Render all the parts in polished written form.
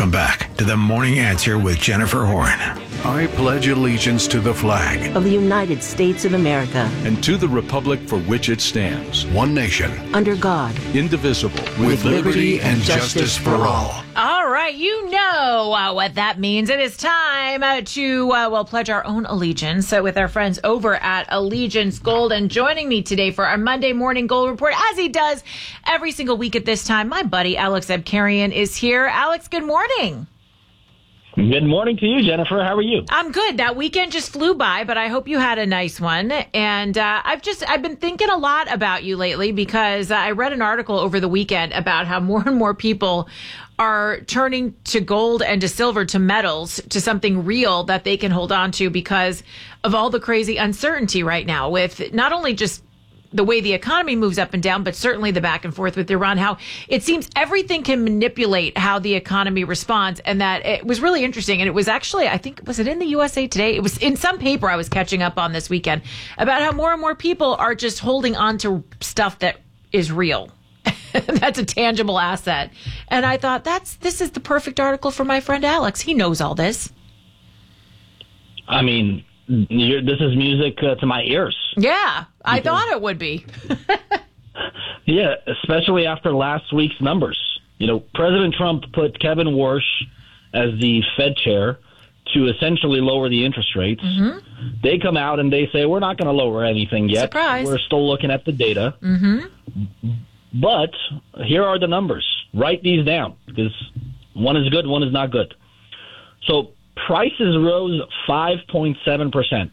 Welcome back to the Morning Answer with Jennifer Horn. I pledge allegiance to the flag of the United States of America and to the republic for which it stands, one nation, under God, indivisible, with liberty and justice for all. All right, you know what that means. It is time to pledge our own allegiance with our friends over at Allegiance Gold. And joining me today for our Monday morning gold report, as he does every single week at this time, my buddy Alex Abkarian is here. Alex, good morning. Good morning to you, Jennifer. How are you? I'm good. That weekend just flew by, but I hope you had a nice one. And I've been thinking a lot about you lately because I read an article over the weekend about how more and more people are turning to gold and to silver, to metals, to something real that they can hold on to because of all the crazy uncertainty right now with not only just the way the economy moves up and down, but certainly the back and forth with Iran, how it seems everything can manipulate how the economy responds. And that it was really interesting. And it was actually, I think, was it in the USA Today? It was in some paper I was catching up on this weekend about how more and more people are just holding on to stuff that is real. That's a tangible asset. And I thought this is the perfect article for my friend Alex. He knows all this. I mean, this is music to my ears. Yeah, I thought it would be. Yeah, especially after last week's numbers. You know, President Trump put Kevin Warsh as the Fed chair to essentially lower the interest rates. Mm-hmm. They come out and they say, we're not going to lower anything yet. Surprise. We're still looking at the data. Mm-hmm. But here are the numbers. Write these down because one is good, one is not good. So prices rose 5.7%.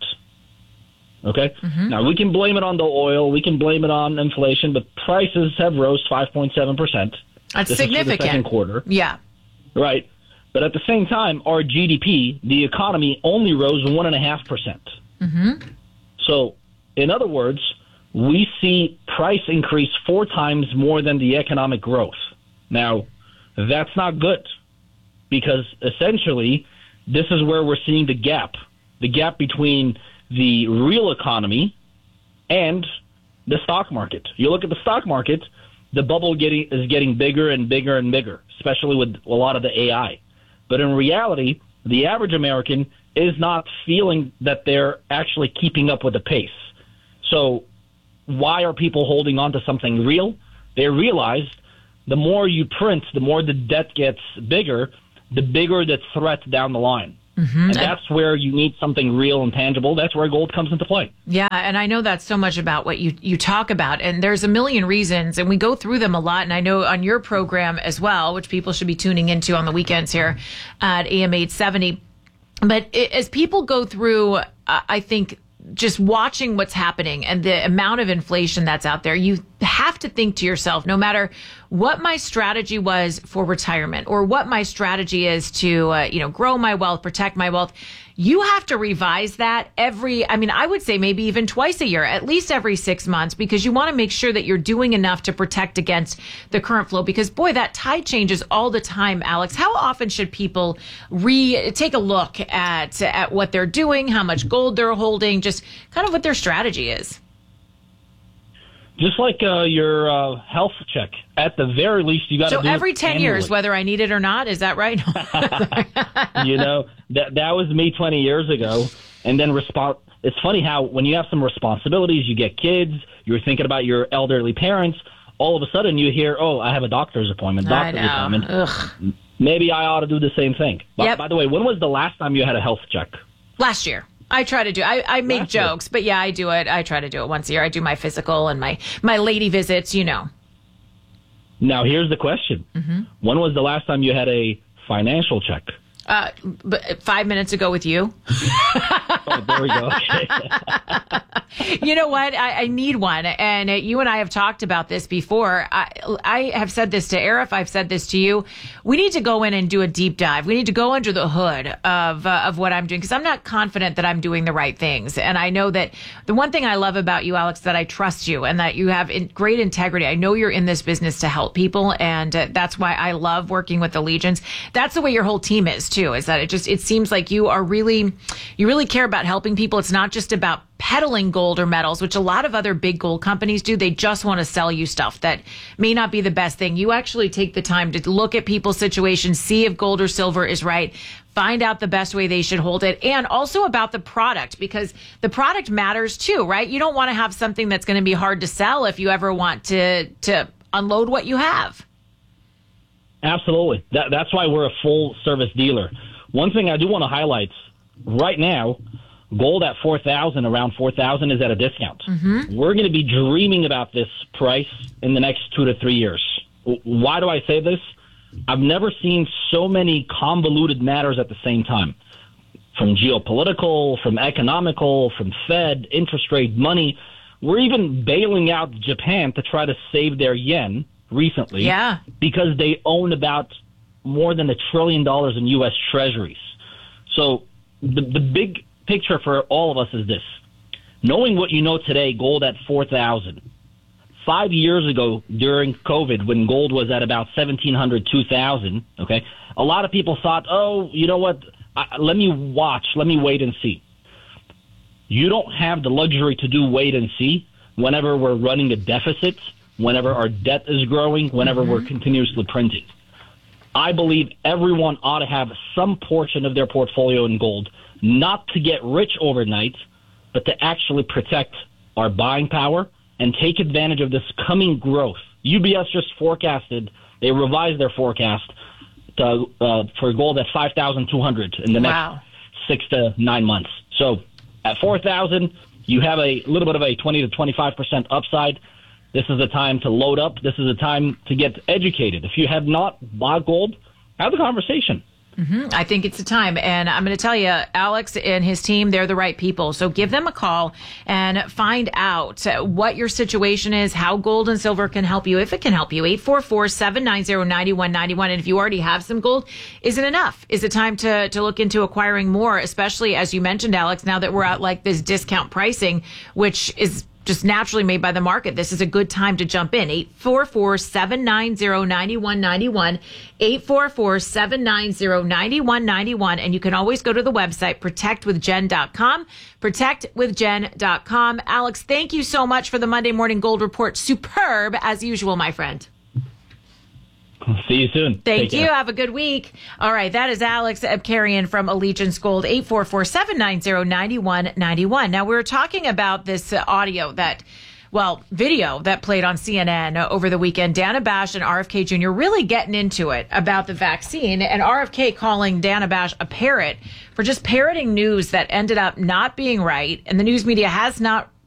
Okay? Mm-hmm. Now, we can blame it on the oil. We can blame it on inflation, but prices have rose 5.7%. That's this significant. Is for the second quarter. Yeah. Right. But at the same time, our GDP, the economy, only rose 1.5%. Mm-hmm. So, in other words, we see price increase 4 times more than the economic growth. Now, that's not good because essentially this is where we're seeing the gap between the real economy and the stock market. You look at the stock market, the bubble is getting bigger and bigger and bigger, especially with a lot of the AI. But in reality, the average American is not feeling that they're actually keeping up with the pace. So why are people holding on to something real? They realize the more you print, the more the debt gets bigger, the bigger the threat down the line. Mm-hmm. And that's where you need something real and tangible. That's where gold comes into play. Yeah, and I know that's so much about what you talk about. And there's a million reasons, and we go through them a lot. And I know on your program as well, which people should be tuning into on the weekends here at AM 870. But as people go through, I think, just watching what's happening and the amount of inflation that's out there, you have to think to yourself, no matter what my strategy was for retirement or what my strategy is to, grow my wealth, protect my wealth, you have to revise that I would say maybe even twice a year, at least every 6 months, because you want to make sure that you're doing enough to protect against the current flow. Because boy, that tide changes all the time, Alex. How often should people take a look at what they're doing, how much gold they're holding, just kind of what their strategy is? Just like your health check. At the very least, you got to do it every 10 annually. years, whether I need it or not. Is that right? That was me 20 years ago. And then it's funny how when you have some responsibilities, you get kids, you're thinking about your elderly parents, all of a sudden you hear, oh, I have a doctor's appointment. Ugh. Maybe I ought to do the same thing. Yep. By the way, when was the last time you had a health check? Last year. I try to do. I make jokes, but yeah, I do it. I try to do it once a year. I do my physical and my lady visits, Now, here's the question. Mm-hmm. When was the last time you had a financial check? But 5 minutes ago with you. Oh, there we go. Okay. You know what? I need one. And you and I have talked about this before. I have said this to Arif. I've said this to you. We need to go in and do a deep dive. We need to go under the hood of what I'm doing because I'm not confident that I'm doing the right things. And I know that the one thing I love about you, Alex, that I trust you and that you have great integrity. I know you're in this business to help people. And that's why I love working with Allegiance. That's the way your whole team is too, is that it seems like you really care about helping people. It's not just about peddling gold or metals, which a lot of other big gold companies do. They just want to sell you stuff that may not be the best thing. You actually take the time to look at people's situations, see if gold or silver is right, find out the best way they should hold it, and also about the product, because the product matters too, right? You don't want to have something that's going to be hard to sell if you ever want to unload what you have. Absolutely. That's why we're a full service dealer. One thing I do want to highlight right now, gold at 4,000, around 4,000 is at a discount. Mm-hmm. We're going to be dreaming about this price in the next 2 to 3 years. Why do I say this? I've never seen so many convoluted matters at the same time. From geopolitical, from economical, from Fed, interest rate, money. We're even bailing out Japan to try to save their yen recently. Yeah. Because they own about more than $1 trillion in U.S. treasuries. So the big picture for all of us is this. Knowing what you know today, gold at 4,000. 5 years ago, during COVID, when gold was at about 1,700, 2,000, okay, a lot of people thought, oh, you know what, let me wait and see. You don't have the luxury to do wait and see whenever we're running a deficit, whenever our debt is growing, whenever we're continuously printing. I believe everyone ought to have some portion of their portfolio in gold, not to get rich overnight, but to actually protect our buying power and take advantage of this coming growth. UBS just forecasted, they revised their forecast for gold at 5,200 in the next 6 to 9 months. So at 4,000, you have a little bit of a 20 to 25% upside. This is the time to load up. This is the time to get educated. If you have not bought gold, have the conversation. Mm-hmm. I think it's the time. And I'm going to tell you, Alex and his team, they're the right people. So give them a call and find out what your situation is, how gold and silver can help you, if it can help you. 844-790-9191. And if you already have some gold, is it enough? Is it time to look into acquiring more, especially as you mentioned, Alex, now that we're at like this discount pricing, which is just naturally made by the market. This is a good time to jump in. 844-790-9191, 844-790-9191. And you can always go to the website, protectwithjen.com, protectwithjen.com. Alex, thank you so much for the Monday Morning Gold Report. Superb as usual, my friend. See you soon. Thank you. Have a good week. All right. That is Alex Abkarian from Allegiance Gold, 844-790-9191. Now, we were talking about this video that played on CNN over the weekend. Dana Bash and RFK Jr. really getting into it about the vaccine, and RFK calling Dana Bash a parrot for just parroting news that ended up not being right. And the news media has not